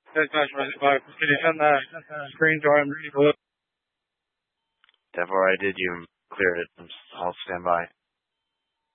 That's much, can you send that screen to him? Dev already did. You cleared it. I'll stand by.